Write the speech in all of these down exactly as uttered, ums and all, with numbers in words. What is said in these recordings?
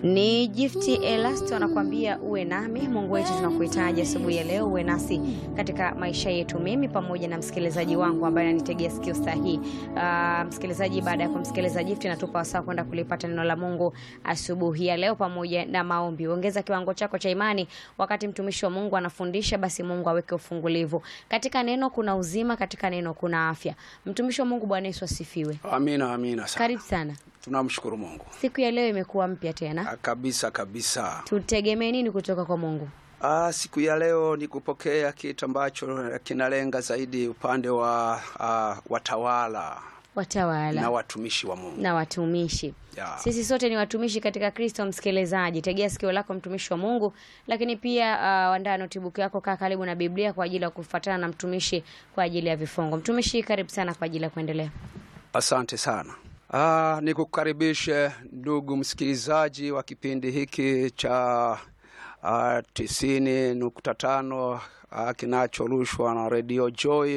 Ni Gifty Elasto anakuambia uwe nami. Mungu wetu tunakuhitaji asubuhi ya leo, uwe nasi katika maisha yetu, mimi pamoja na msikilizaji wangu ambaye ananitegea sikio sahihi. Uh, msikilizaji, baada ya kumsikiliza Gifty natupa wasaa kwenda kulipata neno la Mungu asubuhi ya leo pamoja na maombi. Ongeza kiwango chako cha imani wakati mtumishi wa Mungu anafundisha, basi Mungu aweke ufungulivu. Katika neno kuna uzima, katika neno kuna afya. Mtumishi wa Mungu, Bwana Yesu asifiwe. Amina, amina sana. Karibu sana. Tunamshukuru Mungu. Siku ya leo imekuwa mpya tena. A, kabisa kabisa. Tutegemee nini kutoka kwa Mungu? Ah, siku ya leo ni kupokea kitu ambacho kinalenga zaidi upande wa uh, watawala. Watawala na watumishi wa Mungu. Na watumishi. Yeah. Sisi sote ni watumishi katika Kristo, msikilizaji. Tegea sikio lako mtumishi wa Mungu, lakini pia uh, andaa notebook yako, kaa karibu na Biblia kwa ajili ya kufuatana na mtumishi kwa ajili ya vifungo. Mtumishi, karibu sana kwa ajili ya kuendelea. Asante sana. Ah, nikukaribishe ndugu msikilizaji wa kipindi hiki cha uh, tisini nukta tano uh, kinachorushwa na Radio Joy.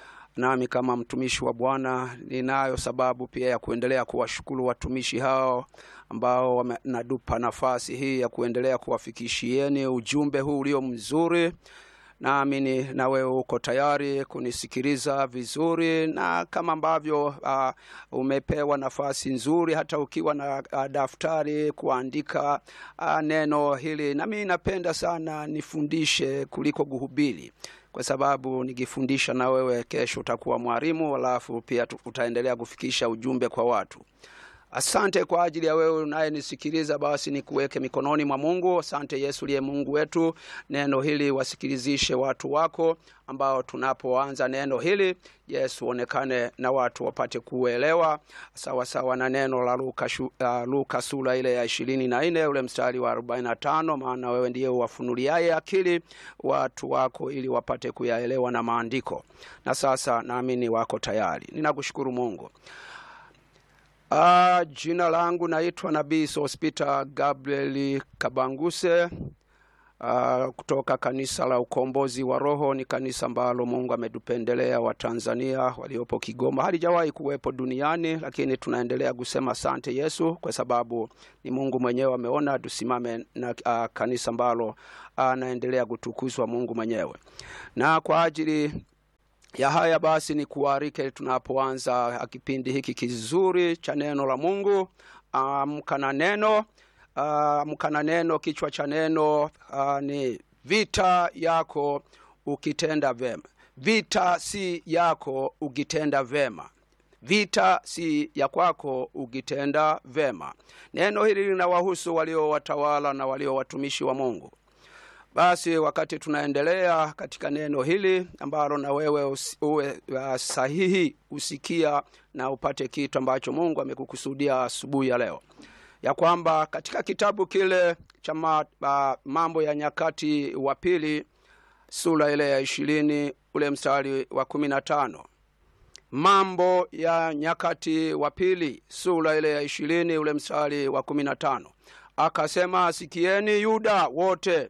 Nami kama mtumishi wa Bwana ninayo sababu pia ya kuendelea kuwashukuru watumishi hao ambao wamenadupa nafasi hii ya kuendelea kuwafikishieni ujumbe huu ulio mzuri. Naamini na wewe uko tayari kunisikiliza vizuri, na kama ambavyo uh, umepewa nafasi nzuri hata ukiwa na uh, daftari kuandika uh, neno hili. Na mimi napenda sana nifundishe kuliko kuhubiri, kwa sababu nikifundisha na wewe kesho utakuwa mwalimu, alafu pia utaendelea kufikisha ujumbe kwa watu. Asante kwa ajili ya wewe unayenisikiliza, basi nikuweke mikononi mwa Mungu. Asante Yesu liye Mungu wetu. Neno hili wasikilizishe watu wako ambao tunapoanza neno hili, Yesu onekane na watu wapate kuelewa sawa sawa na neno la Luka, uh, Luka sura ile ya ishirini na nne ule mstari wa arobaini na tano, maana wewe ndiye uwafunuliaye akili watu wako ili wapate kuyaelewa na maandiko. Na sasa naamini wako tayari. Ninakushukuru Mungu. Ah, jina langu naitwa Nabii Sospita Gabriel Kabanguse, ah, kutoka kanisa la Ukombozi wa Roho. Ni kanisa ambalo Mungu ametupendelea wa Tanzania waliopo Kigoma. Halijawahi kuwepo duniani, lakini tunaendelea kusema asante Yesu, kwa sababu ni Mungu mwenyewe ameona tusimame na ah, kanisa ambalo anaendelea kutukuzwa Mungu mwenyewe. Na kwa ajili ya haya basi ni kuarike tunapoanza kipindi hiki kizuri cha neno la Mungu. Amka na neno. Amka na neno, kichwa cha neno uh, ni vita yako ukitenda vema. Vita si yako ukitenda vema. Vita si ya kwako ukitenda vema. Neno hili linawahusu walio watawala na walio watumishi wa Mungu. Basi wakati tunaendelea katika neno hili ambalo na wewe uwe uh, sahihi usikia na upate kitu ambacho Mungu amekukusudia asubuhi ya leo, ya kwamba katika kitabu kile cha uh, Mambo ya Nyakati wa Pili sura ile ya ishirini ule mstari wa kumi na tano. Mambo ya Nyakati wa Pili sura ile ya ishirini ule mstari wa kumi na tano. Akasema, sikieni Yuda wote,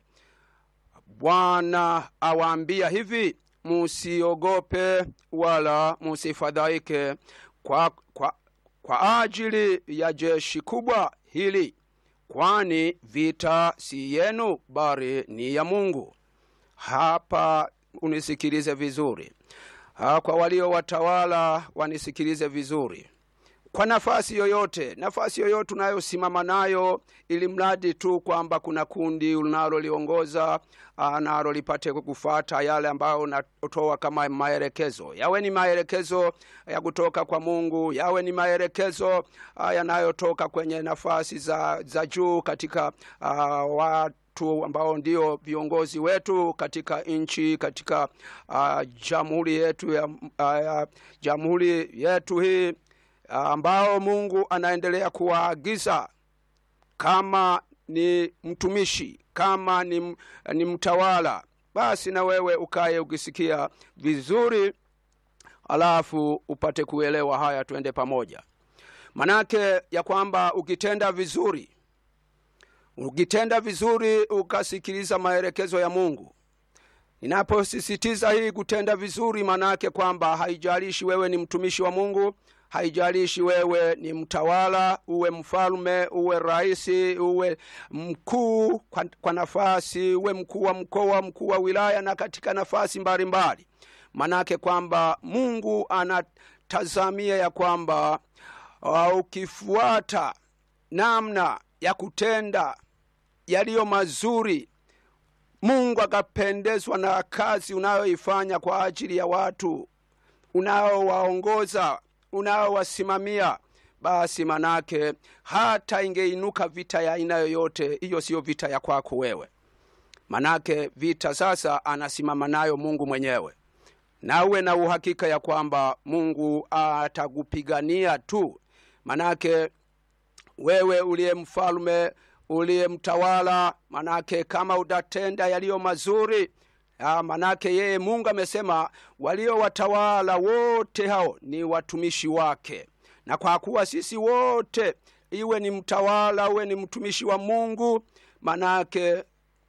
Bwana awaambia hivi, musiogope wala musifadhaike kwa, kwa, kwa ajili ya jeshi kubwa hili, kwani vita si yenu bali ni ya Mungu. Hapa unisikilize vizuri. Ha, kwa walio watawala wanisikilize vizuri. Kwa nafasi yoyote, nafasi yoyote unayosimama nayo, ili mradi tu kwamba kuna kundi unaloliongoza nalo lipate kufuata yale ambayo unatoa kama maelekezo. Yawe ni maelekezo ya kutoka kwa Mungu, yawe ni maelekezo yanayotoka kwenye nafasi za za juu katika uh, watu ambao ndio viongozi wetu katika nchi, katika uh, jamhuri yetu ya uh, jamhuri yetu hii, ambao Mungu anaendelea kuwaagiza. Kama ni mtumishi, kama ni, ni mtawala, basi na wewe ukae ukisikia vizuri, alafu upate kuelewa haya. Tuende pamoja. Manake ya kwamba ukitenda vizuri, ukitenda vizuri ukasikiliza maelekezo ya Mungu. Ninaposisitiza hii kutenda vizuri, manake kwamba haijalishi wewe ni mtumishi wa Mungu haijalishi wewe ni mtawala, uwe mfalme, uwe raisi, uwe mkuu kwa, kwa nafasi, uwe mkuu wa mkoa, mkuu wa wilaya na katika nafasi mbalimbali. Manake kwamba Mungu anatazamia ya kwamba uh, ukifuata namna ya kutenda yaliyo mazuri, Mungu akapendezwa na kazi unayoifanya kwa ajili ya watu unaowaongoza, unaowasimamia, basi manake hata ingeinuka vita ya aina yoyote, hiyo sio vita ya kwako wewe. Manake vita sasa anasimama nayo Mungu mwenyewe. Na uwe na uhakika ya kwamba Mungu atakupigania tu. Manake wewe uliye mfalme, uliye mtawala, manake kama utatenda yaliyo mazuri, ya manake yeye Mungu amesema walio watawala wote hao ni watumishi wake. Na kwa kuwa sisi wote, iwe ni mtawala, uwe ni mtumishi wa Mungu, manake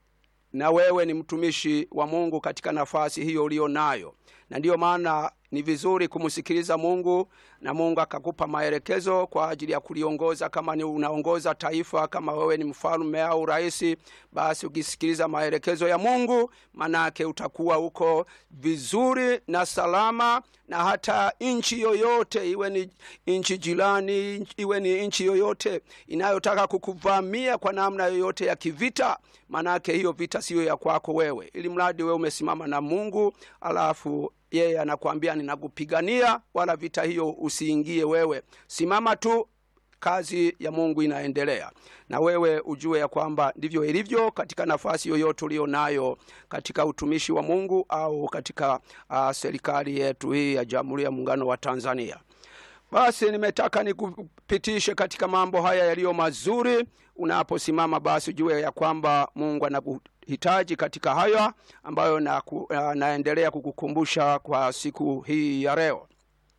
na wewe ni mtumishi wa Mungu katika nafasi hiyo ulio nayo. Na ndiyo maana ni vizuri kumsikiliza Mungu, na Mungu akakupa maelekezo kwa ajili ya kuliongoza. Kama ni unaongoza taifa, kama wewe ni mfalme au raisi, basi ukisikiliza maelekezo ya Mungu, manake utakuwa uko vizuri na salama. Na hata nchi yoyote, iwe ni nchi jirani, iwe ni nchi yoyote inayotaka kukuvamia kwa namna yoyote ya kivita, manake hiyo vita sio ya kwako wewe, ili mradi wewe umesimama na Mungu, alafu yeye anakuambia ninakupigania, wala vita hiyo usiingie wewe. Simama tu, kazi ya Mungu inaendelea. Na wewe ujue ya kwamba ndivyo ilivyo katika nafasi yoyote ulio nayo katika utumishi wa Mungu au katika uh, serikali yetu hii ya Jamhuri ya Muungano wa Tanzania. Basi nimetaka nikupitishe katika mambo haya yaliyo mazuri. Unaposimama basi ujue ya kwamba Mungu anakuhitaji katika haya ambayo na, uh, naendelea kukukumbusha kwa siku hii ya leo.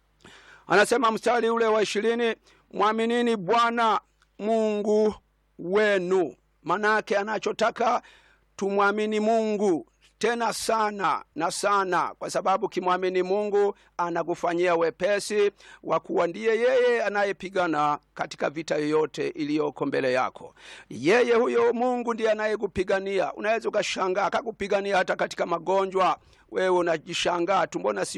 Anasema mstari ule wa ishirini, mwaminini Bwana Mungu wenu. Manake anachotaka tumwamini Mungu tena sana na sana, kwa sababu kimwamini Mungu anakufanyia wepesi wa kuwa ndiye yeye anayepigana katika vita yoyote iliyoko mbele yako. Yeye huyo Mungu ndiye anayekupigania. Unaweza ukashangaa akakupigania hata katika magonjwa. Wewe unajishangaa tu, mbona si